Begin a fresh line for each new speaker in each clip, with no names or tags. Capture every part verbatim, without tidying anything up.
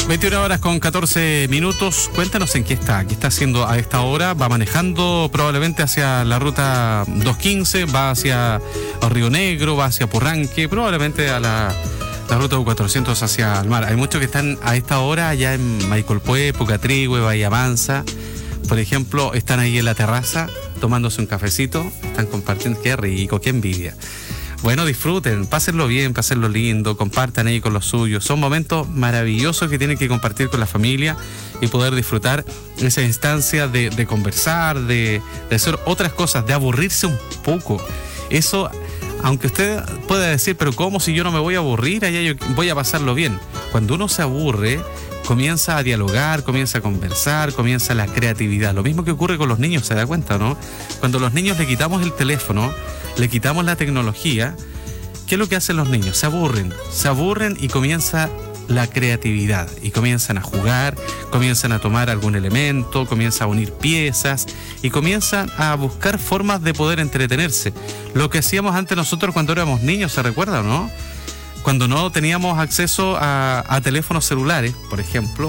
veintiuna horas con catorce minutos. Cuéntanos en qué está, qué está haciendo a esta hora. Va manejando probablemente hacia la ruta doscientos quince, va hacia Río Negro, va hacia Purranque, probablemente a la, la ruta cuatrocientos hacia el mar. Hay muchos que están a esta hora allá en Maicolpué, Pucatrihue, Bahía Mansa. Por ejemplo, están ahí en la terraza tomándose un cafecito, están compartiendo. Qué rico, qué envidia. Bueno, disfruten, pásenlo bien, pásenlo lindo, compartan ahí con los suyos. Son momentos maravillosos que tienen que compartir con la familia y poder disfrutar esa instancia de, de conversar, de, de hacer otras cosas, de aburrirse un poco. Eso, aunque usted pueda decir, pero ¿cómo si yo no me voy a aburrir? Allá yo voy a pasarlo bien. Cuando uno se aburre, comienza a dialogar, comienza a conversar, comienza la creatividad. Lo mismo que ocurre con los niños, ¿se da cuenta, no? Cuando a los niños le quitamos el teléfono, le quitamos la tecnología, ¿qué es lo que hacen los niños? Se aburren, se aburren y comienza la creatividad. Y comienzan a jugar, comienzan a tomar algún elemento, comienzan a unir piezas y comienzan a buscar formas de poder entretenerse. Lo que hacíamos antes nosotros cuando éramos niños, ¿se recuerda o no? Cuando no teníamos acceso a, a teléfonos celulares, por ejemplo,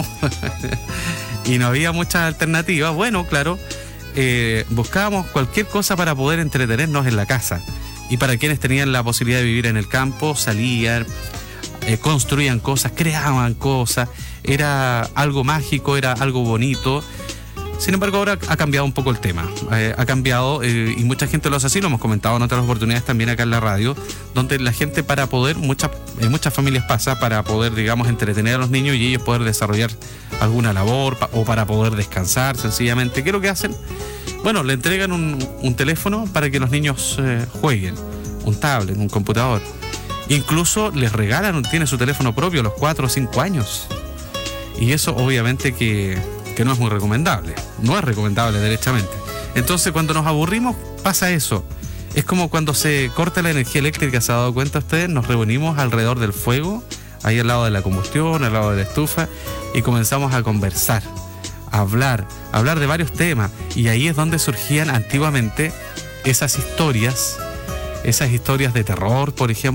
y no había muchas alternativas, bueno, claro, eh, buscábamos cualquier cosa para poder entretenernos en la casa. Y para quienes tenían la posibilidad de vivir en el campo, salían, eh, construían cosas, creaban cosas, era algo mágico, era algo bonito. Sin embargo, ahora ha cambiado un poco el tema, eh, ha cambiado eh, y mucha gente lo hace así, lo hemos comentado en otras oportunidades también acá en la radio, donde la gente para poder, muchas, en muchas familias pasa, para poder, digamos, entretener a los niños y ellos poder desarrollar alguna labor pa, o para poder descansar sencillamente. ¿Qué es lo que hacen? Bueno, le entregan un, un teléfono para que los niños eh, jueguen, un tablet, un computador. Incluso les regalan, tiene su teléfono propio a los cuatro o cinco años. Y eso obviamente que... que no es muy recomendable, no es recomendable derechamente. Entonces cuando nos aburrimos pasa eso, es como cuando se corta la energía eléctrica, ¿se ha dado cuenta usted? Nos reunimos alrededor del fuego, ahí al lado de la combustión, al lado de la estufa, y comenzamos a conversar, a hablar, a hablar de varios temas, y ahí es donde surgían antiguamente esas historias, esas historias de terror, por ejemplo,